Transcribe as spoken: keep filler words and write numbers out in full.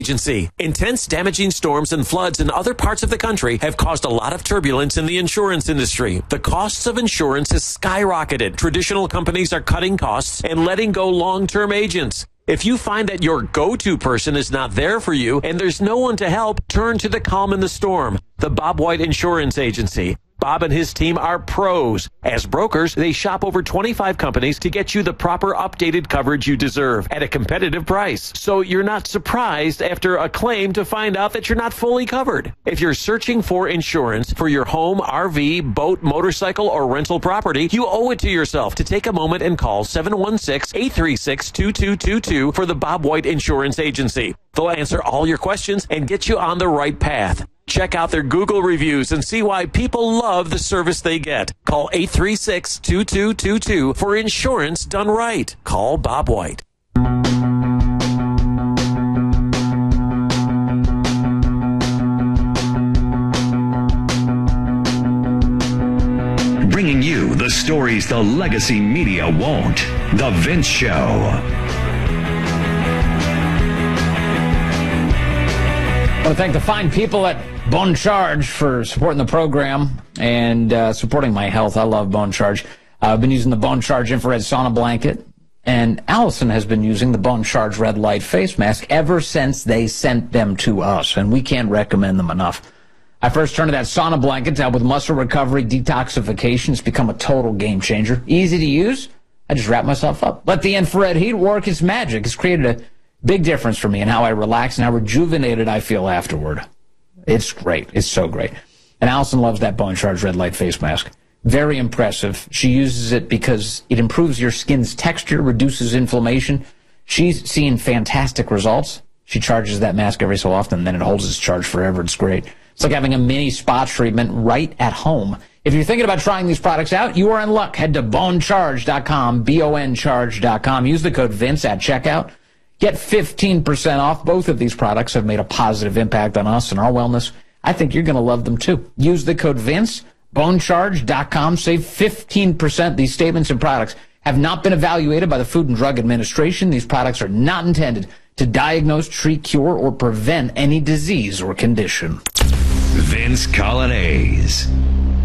Agency. Intense damaging storms and floods in other parts of the country have caused a lot of turbulence in the insurance industry. The costs of insurance has skyrocketed. Traditional companies are cutting costs and letting go long-term agents. If you find that your go-to person is not there for you and there's no one to help, turn to the calm in the storm, the Bob White Insurance Agency. Bob and his team are pros. As brokers, they shop over twenty-five companies to get you the proper updated coverage you deserve at a competitive price. So you're not surprised after a claim to find out that you're not fully covered. If you're searching for insurance for your home, R V, boat, motorcycle, or rental property, you owe it to yourself to take a moment and call seven one six, eight three six, two two two two for the Bob White Insurance Agency. They'll answer all your questions and get you on the right path. Check out their Google reviews and see why people love the service they get. Call eight three six, two two two two for insurance done right. Call Bob White. Bringing you the stories the legacy media won't. The Vince Show. I want to thank the fine people at Bone Charge for supporting the program and uh, supporting my health. I love Bone Charge. Uh, I've been using the Bone Charge infrared sauna blanket, and Allison has been using the Bone Charge red light face mask ever since they sent them to us, and we can't recommend them enough. I first turned to that sauna blanket to help with muscle recovery, detoxification. It's become a total game changer. Easy to use. I just wrap myself up. Let the infrared heat work its magic. It's created a big difference for me in how I relax and how rejuvenated I feel afterward. It's great. It's so great. And Allison loves that Bone Charge red light face mask. Very impressive. She uses it because it improves your skin's texture, reduces inflammation. She's seeing fantastic results. She charges that mask every so often, and then it holds its charge forever. It's great. It's like having a mini spa treatment right at home. If you're thinking about trying these products out, you are in luck. Head to bone charge dot com, B O N charge dot com. Use the code Vince at checkout. Get fifteen percent off. Both of these products have made a positive impact on us and our wellness. I think you're going to love them too. Use the code Vince, bone charge dot com. Save fifteen percent. These statements and products have not been evaluated by the Food and Drug Administration. These products are not intended to diagnose, treat, cure, or prevent any disease or condition. Vince Coglianese.